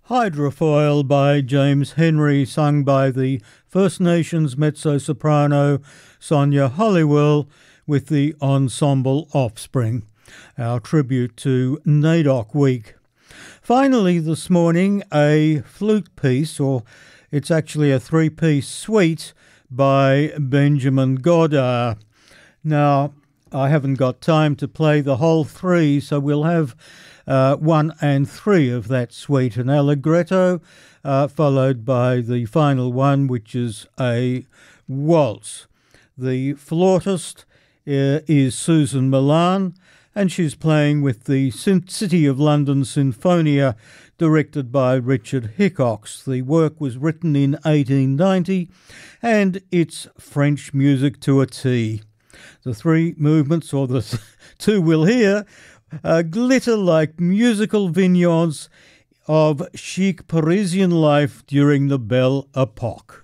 Hydrofoil by James Henry, sung by the First Nations mezzo-soprano Sonia Hollywell with the ensemble Offspring, our tribute to NAIDOC Week. Finally this morning, a flute piece, or it's actually a three-piece suite by Benjamin Godard. Now, I haven't got time to play the whole three, so we'll have 1 and 3 of that suite, an allegretto, followed by the final one, which is a waltz. The flautist is Susan Milan, and she's playing with the City of London Sinfonia, directed by Richard Hickox. The work was written in 1890, and it's French music to a T. The three movements, or the two we'll hear, glitter like musical vignettes of chic Parisian life during the Belle Epoque.